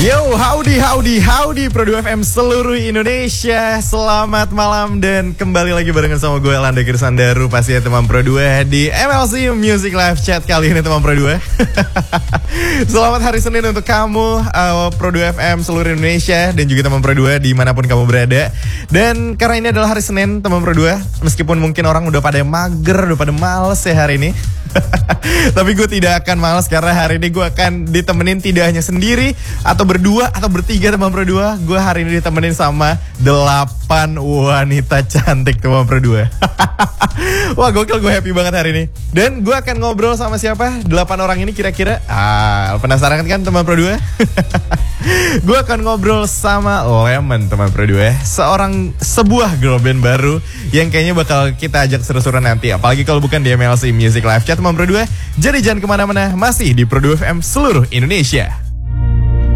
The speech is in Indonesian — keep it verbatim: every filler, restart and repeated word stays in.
Yo, howdy, howdy, howdy Pro dua F M seluruh Indonesia. Selamat malam dan kembali lagi barengan sama gue Elanda Kirsandaru, pastinya teman Pro dua di M L C Music Live Chat kali ini teman Pro dua. Selamat hari Senin untuk kamu uh, Pro dua F M seluruh Indonesia dan juga teman Pro dua dimanapun kamu berada. Dan karena ini adalah hari Senin teman Pro dua, meskipun mungkin orang udah pada mager, udah pada males ya hari ini. Tapi gue tidak akan malas karena hari ini gue akan ditemenin tidak hanya sendiri atau berdua atau bertiga teman Pro dua. Gue hari ini ditemenin sama delapan wanita cantik teman Pro dua. Wah gokil, gue happy banget hari ini. Dan gue akan ngobrol sama siapa? Delapan orang ini kira-kira. Ah, penasaran kan teman Pro dua? Gue akan ngobrol sama Lemon teman Pro dua, seorang sebuah girl band baru yang kayaknya bakal kita ajak seru-seruan nanti. Apalagi kalau bukan di M L C Music Live Chat teman Pro dua. Jadi jangan kemana-mana, masih di Pro dua F M seluruh Indonesia.